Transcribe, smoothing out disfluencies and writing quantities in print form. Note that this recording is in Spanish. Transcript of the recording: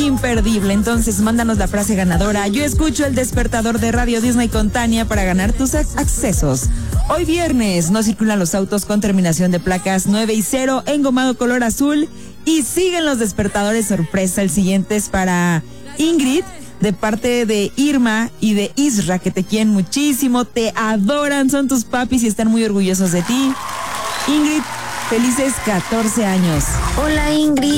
imperdible. Entonces, mándanos la frase ganadora. Yo escucho el despertador de Radio Disney con Tania para ganar tus accesos. Hoy viernes no circulan los autos con terminación de placas 9 y 0 engomado color azul. Y siguen los despertadores sorpresa. El siguiente es para Ingrid, de parte de Irma y de Isra, que te quieren muchísimo, te adoran, son tus papis y están muy orgullosos de ti. Ingrid, felices 14 años. Hola Ingrid.